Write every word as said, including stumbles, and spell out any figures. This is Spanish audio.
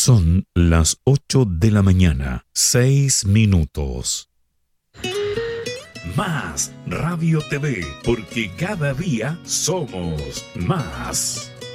Son las ocho de la mañana, seis minutos. Más Radio T V, porque cada día somos más.